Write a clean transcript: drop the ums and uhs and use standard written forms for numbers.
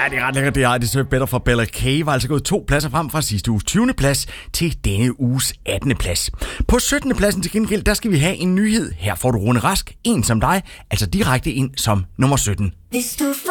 det er ret lækkert. Det er I Deserve Better fra Bella K. Var altså gået 2 pladser frem fra sidste uges 20. plads til denne uges 18. plads. På 17. pladsen til gengæld, der skal vi have en nyhed. Her får du Rune Rask, en som dig, altså direkte ind som nummer 17. Hvis du